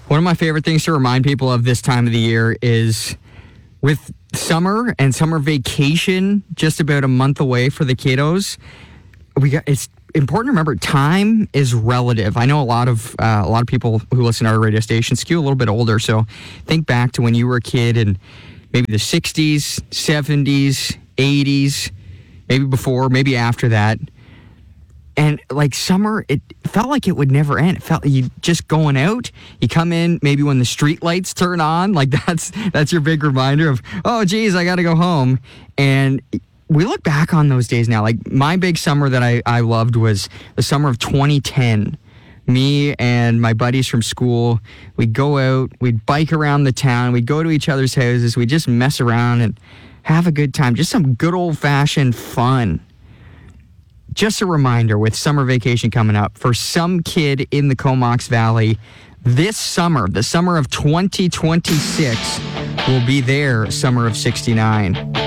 One of my favorite things to remind people of this time of the year is with summer and summer vacation just about a month away for the kiddos. It's important to remember time is relative. I know a lot of people who listen to our radio station skew a little bit older, so think back to when you were a kid in maybe the 60s, 70s, 80s, maybe before, maybe after that. And like summer, it felt like it would never end. It felt like you just going out. You come in maybe when the street lights turn on. Like that's your big reminder of, oh, geez, I got to go home. And we look back on those days now. Like my big summer that I loved was the summer of 2010. Me and my buddies from school, we'd go out, we'd bike around the town, we'd go to each other's houses, we'd just mess around and have a good time. Just some good old-fashioned fun. Just a reminder, with summer vacation coming up, for some kid in the Comox Valley, this summer, the summer of 2026, will be their summer of 69.